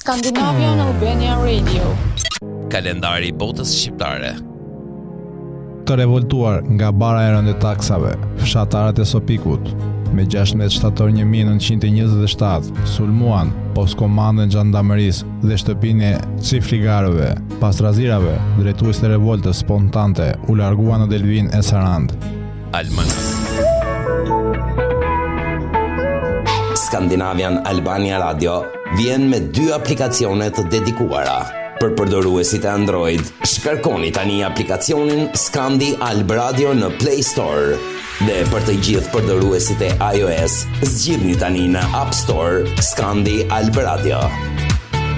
Scandinavian Albania Radio. Kalendari i botës shqiptare. Të revoltuar nga bara e rënde taksave, fshatarët e Sopikut, me 16 shtator 1927, sulmuan postkomandën Gjandarmerisë dhe shtëpinë e çifligarëve. Pas razirave, drejtues të revoltës spontante u larguan në Delvin e Sarand. Scandinavian Albania Radio vjen me 2 aplikacione të dedikuara. Për përdoruesit e Android, shkarkoni tani aplikacionin Scandi Alb Radio në Play Store. Dhe për të gjithë përdoruesit e iOS, zgjidhni tani në App Store Scandi Alb Radio.